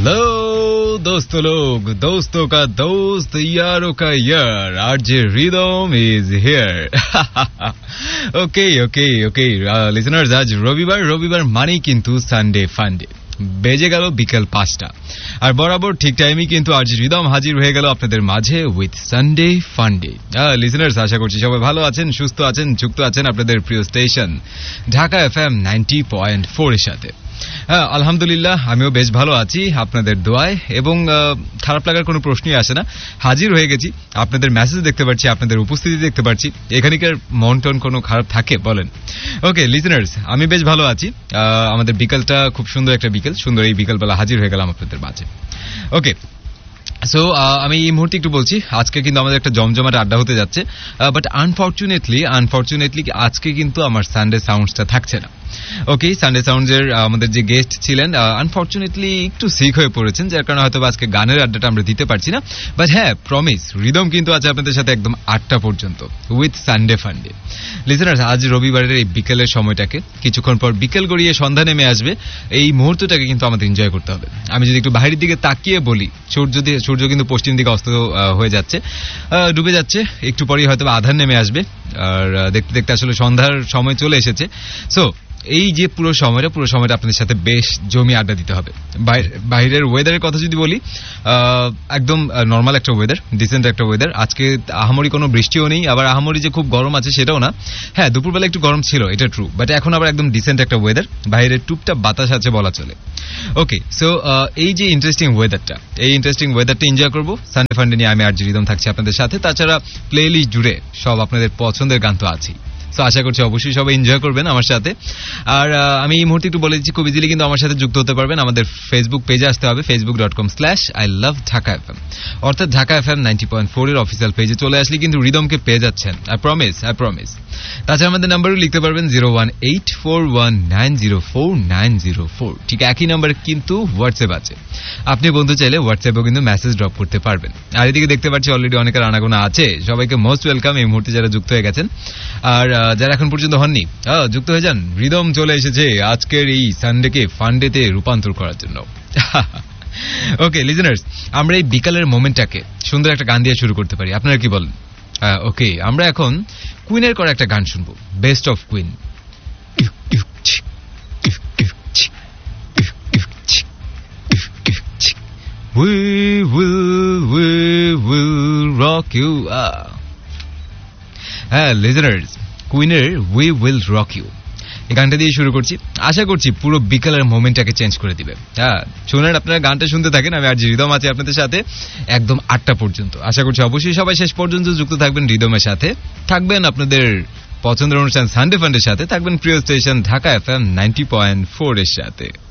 Hello दोस्तों लोग, दोस्तों का दोस्त, यारों का यार, RJ rhythm is here. Okay okay okay listeners, আজ রবিবার মানেই কিন্তু সানডে ফান্ডে। বেজে গেল বিকেল 5টা, আর বরাবর ঠিক টাইমই কিন্তু আরজি রিদম হাজির হয়ে গেল আপনাদের মাঝে উইথ সানডে ফান্ডে। লিসেনার্স, আশা করছি সবাই ভালো আছেন, সুস্থ আছেন, যুক্ত আছেন আপনাদের প্রিয় স্টেশন ঢাকা FM 90.4 এর সাথে। হ্যাঁ, আলহামদুলিল্লাহ আমিও বেশ ভালো আছি আপনাদের দোয়ায়, এবং খারাপ লাগার কোনো প্রশ্নই আসে না। হাজির হয়ে গেছি, আপনাদের মেসেজ দেখতে পাচ্ছি, আপনাদের উপস্থিতি দেখতে পাচ্ছি, এখানকার মন টন কোনো খারাপ থাকে বলেন? ওকে লিসেনার্স, আমি বেশ ভালো আছি। আমাদের বিকালটা খুব সুন্দর একটা বিকেল, সুন্দর এই বিকালবেলা হাজির হয়ে গেলাম আপনাদের মাঝে। ওকে, সো আমি এই মুহূর্তে একটু বলছি, আজকে কিন্তু আমাদের একটা জমজমাট আড্ডা হতে যাচ্ছে, বাট আনফরচুনেটলি আজকে কিন্তু আমার সানডে সাউন্ডসটা থাকছে না। ওকে, সানডে সাউন্ডসের আমাদের যে গেস্ট ছিলেন আনফরচুনেটলি একটু সিক হয়ে পড়েছেন, যার কারণে হয়তো আজকে গানের আড্ডাটা আমরা দিতে পারছি না। বাট হ্যাঁ, প্রমিস রিদম কিন্তু আছে আপনাদের সাথে একদম 8টা পর্যন্ত উইথ সানডে ফান্ডে। লিসেনার্স, আজ রবিবারের এই বিকেলের সময়টাকে, কিছুক্ষণ পর বিকেল গড়িয়ে সন্ধ্যা নেমে আসবে, এই মুহূর্তটাকে কিন্তু আমাদের এনজয় করতে হবে। আমি যদি একটু বাইরের দিকে তাকিয়ে বলি, সূর্য কিন্তু পশ্চিম দিকে অস্ত হয়ে যাচ্ছে, ডুবে যাচ্ছে, একটু পরেই হয়তো আধার নেমে আসবে, আর দেখতে দেখতে আসলে সন্ধ্যার সময় চলে এসেছে। সো এই যে পুরো সময়টা আপনাদের সাথে বেশ জমি আড্ডা দিতে হবে। বাইরের ওয়েদারের কথা যদি বলি, একদম নর্মাল একটা ওয়েদার, ডিসেন্ট একটা ওয়েদার। আজকে আহামরি কোনো বৃষ্টিও নেই, আবার আহামরি যে খুব গরম আছে সেটাও না। হ্যাঁ, দুপুরবেলা একটু গরম ছিল, এটা ট্রু, বাট এখন আবার একদম ডিসেন্ট একটা ওয়েদার, বাইরে টুপটাপ বাতাস আছে বলা চলে। ওকে, সো এই যে ইন্টারেস্টিং ওয়েদারটা এনজয় করবো সানডে ফান্ডে নিয়ে। আমি আরজি রিদম থাকছি আপনাদের সাথে, তাছাড়া প্লে লিস্ট জুড়ে সব আপনাদের পছন্দের গান তো আছেই। তো আশা করছি অবশ্যই সবাই এনজয় করবেন আমার সাথে। আর আমি এই মুহূর্তে একটু বলে দিচ্ছি, খুব ইজিলি কিন্তু আমার সাথে যুক্ত হতে পারবেন। আমাদের ফেসবুক পেজে আসতে হবে, facebook.com/ILoveDhaka FM, অর্থাৎ ঢাকা FM 90.4 এর অফিসিয়াল পেজে চলে আসলে কিন্তু রিদমকে পেয়ে যাচ্ছেন। I promise. তাছাড়া আমাদের নাম্বারও লিখতে পারবেন 01841904904। ঠিক একই নাম্বারে কিন্তু হোয়াটসঅ্যাপ আছে, আপনি বন্ধু চাইলে হোয়াটসঅ্যাপেও কিন্তু মেসেজ ড্রপ করতে পারবেন। আর এদিকে দেখতে পাচ্ছি অলরেডি অনেকের আনাগোনা আছে, সবাইকে মোস্ট ওয়েলকাম এই মুহূর্তে যারা যুক্ত হয়ে গেছেন। আর যারা এখন পর্যন্ত হননি, যুক্ত হয়ে যান। রিদম চলে এসেছে আজকের এই সানডেকে ফান্ডেতে রূপান্তর করার জন্য। ওকে লিজেনার্স, আমরা এই বিকালের মোমেন্টটাকে সুন্দর একটা গান দিয়ে শুরু করতে পারি, আপনারা কি বলেন? ওকে, আমরা এখন কুইনের করা একটা গান শুনবো, best of queen. We will rock you. হ্যাঁ লিজেনার্স, কুইনের উই উইল রক ইউ এই গানটা দিয়ে শুরু করছি, আশা করছি পুরো বিকালের মোমেন্টটাকে চেঞ্জ করে দিবে। হ্যাঁ, শুনেন, আপনারা গানটা শুনতে থাকেন, আমি আরজি রিদম আছি আপনাদের সাথে একদম 8টা পর্যন্ত। আশা করছি অবশ্যই সবাই শেষ পর্যন্ত যুক্ত থাকবেন রিদমের সাথে, থাকবেন আপনাদের পছন্দের অনুষ্ঠান সানডে ফান্ডের সাথে, থাকবেন প্রিয় স্টেশন ঢাকা FM 90.4 এর সাথে।